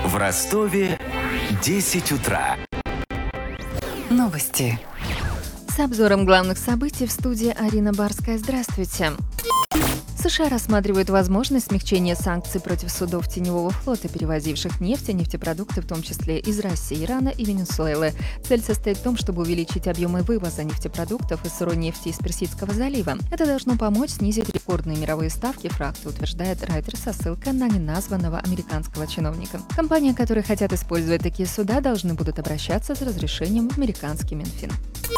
В Ростове 10 утра. Новости. С обзором главных событий в студии Арина Барская. Здравствуйте. США рассматривают возможность смягчения санкций против судов теневого флота, перевозивших нефть и нефтепродукты, в том числе из России, Ирана и Венесуэлы. Цель состоит в том, чтобы увеличить объемы вывоза нефтепродуктов и сырой нефти из Персидского залива. Это должно помочь снизить рекордные мировые ставки фрахта, утверждает Reuters со ссылкой на неназванного американского чиновника. Компании, которые хотят использовать такие суда, должны будут обращаться за разрешением в американский Минфин.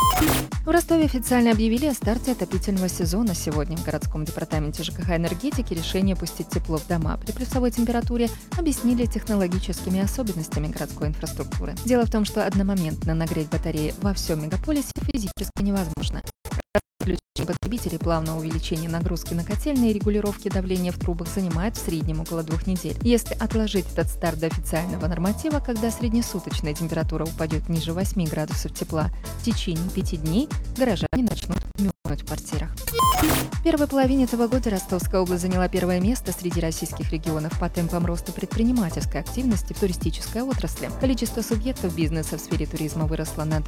В Ростове официально объявили о старте отопительного сезона. Сегодня в городском департаменте ЖКХ и энергетики решение пустить тепло в дома при плюсовой температуре объяснили технологическими особенностями городской инфраструктуры. Дело в том, что одномоментно нагреть батареи во всем мегаполисе физически невозможно. Включение потребителей, плавного увеличения нагрузки на котельные и регулировки давления в трубах занимает в среднем около 2 недель. Если отложить этот старт до официального норматива, когда среднесуточная температура упадет ниже 8 градусов тепла, в течение 5 дней горожане начнут мерзнуть в квартирах. В первой половине этого года Ростовская область заняла первое место среди российских регионов по темпам роста предпринимательской активности в туристической отрасли. Количество субъектов бизнеса в сфере туризма выросло на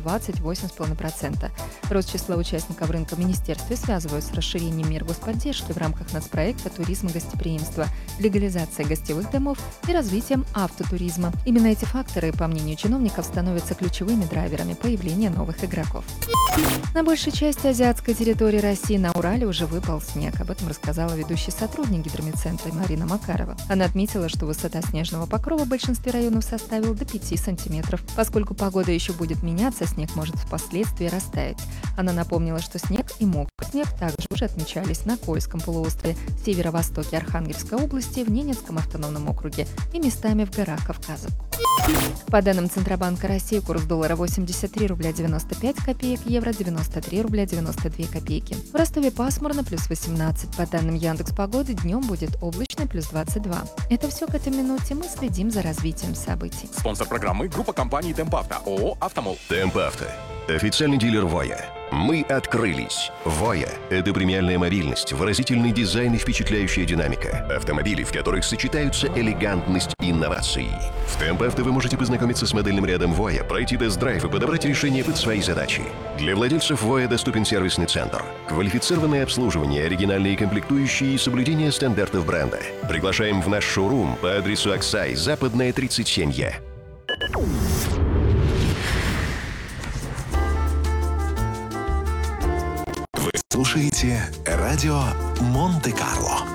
28,5%. Рост числа участников рынка в министерстве связывают с расширением мер господдержки в рамках нацпроекта «Туризм и гостеприимство», легализацией гостевых домов и развитием автотуризма. Именно эти факторы, по мнению чиновников, становятся ключевыми драйверами появления новых игроков. На большей части азиатской территории России на Урале уже выпал снег. Об этом рассказала ведущий сотрудник гидромедцентра Марина Макарова. Она отметила, что высота снежного покрова в большинстве районов составила до 5 сантиметров. Поскольку погода еще будет меняться, снег может впоследствии растаять. Она напомнила, что снег и мокрый снег также уже отмечались на Кольском полуострове, в северо-востоке Архангельской области, в Ненецком автономном округе и местами в горах Кавказа. По данным Центробанка России, курс доллара 83 рубля 95 копеек, евро 93 рубля 92 копейки. В Ростове пасмурно, плюс 18. По данным Яндекс.Погоды, днем будет облачно, плюс 22. Это все к этой минуте. Мы следим за развитием событий. Спонсор программы — группа компаний «Темпавто», ООО «Автомол». «Темпавто» – официальный дилер «Воя». Мы открылись. «Воя» – это премиальная мобильность, выразительный дизайн и впечатляющая динамика. Автомобили, в которых сочетаются элегантность и инновации. В «Темпавто» вы можете познакомиться с модельным рядом «Воя», пройти тест-драйв и подобрать решение под свои задачи. Для владельцев «Воя» доступен сервисный центр, квалифицированное обслуживание, оригинальные комплектующие и соблюдение стандартов бренда. Приглашаем в наш шоурум по адресу Аксай, Западная, 37Е. Слушаете радио Монте-Карло.